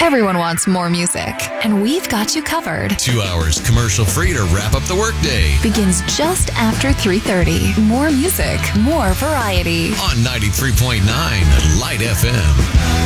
Everyone wants more music, and we've got you covered. 2 hours commercial-free to wrap up the workday. Begins just after 3:30. More music, more variety. On 93.9 Light FM.